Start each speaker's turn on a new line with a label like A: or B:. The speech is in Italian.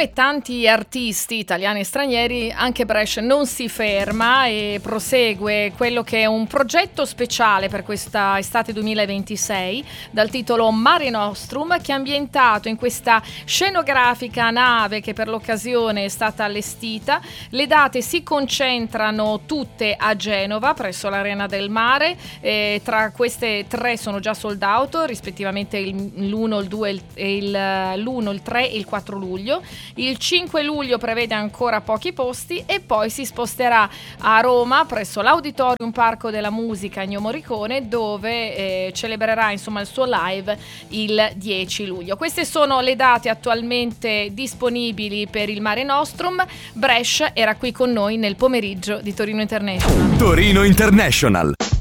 A: come tanti artisti italiani e stranieri, anche Brescia non si ferma e prosegue quello che è un progetto speciale per questa estate 2026 dal titolo Mare Nostrum, che è ambientato in questa scenografica nave che per l'occasione è stata allestita. Le date si concentrano tutte a Genova presso l'Arena del Mare, tra queste 3 sono già sold out, rispettivamente l'1, il 2, l'1, il 3 e il 4 luglio. Il 5 luglio prevede ancora pochi posti e poi si sposterà a Roma presso l'Auditorium Parco della Musica Ennio Morricone, dove celebrerà insomma il suo live il 10 luglio. Queste sono le date attualmente disponibili per il Mare Nostrum. Brescia era qui con noi nel pomeriggio di Torino International.
B: Torino International.